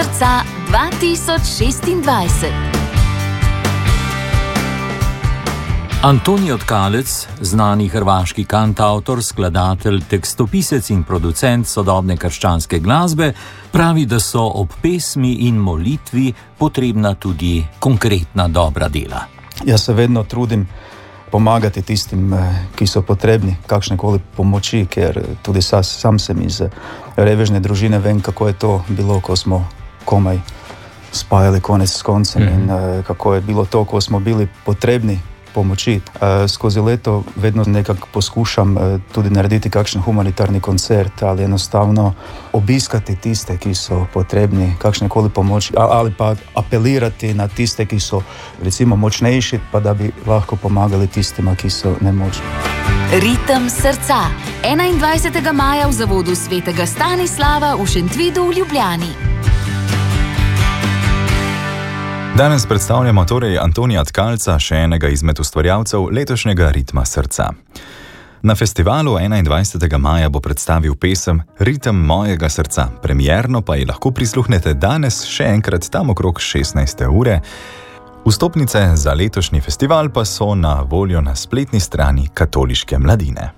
srca 2026. Antonij Tkalec, znani hrvaški kantavtor, skladatelj, tekstopisec in producent sodobne krščanske glasbe, pravi, da so ob pesmi in molitvi potrebna tudi konkretna dobra dela. Jaz se vedno trudim pomagati tistim, ki so potrebni kakšnekoli pomoči, ker tudi sam sem iz revežne družine, vem, kako je to bilo, ko smo komaj spajali konec s koncem in kako je bilo to, ko smo bili potrebni pomoči. Skozi leto vedno nekako poskušam tudi narediti kakšen humanitarni koncert ali enostavno obiskati tiste, ki so potrebni kakšnekoli pomoči, ali pa apelirati na tiste, ki so recimo močnejši, pa da bi lahko pomagali tistima, ki so nemočni. Ritem srca 21. maja v zavodu svetega Stanislava v Šentvidu v Ljubljani. Danes predstavljamo torej Antonija Tkalca, še enega izmed ustvarjalcev letošnjega Ritma srca. Na festivalu 21. maja bo predstavil pesem Ritem mojega srca, premierno pa ji lahko prisluhnete danes še enkrat tam okrog 16. ure. Vstopnice za letošnji festival pa so na voljo na spletni strani Katoliške mladine.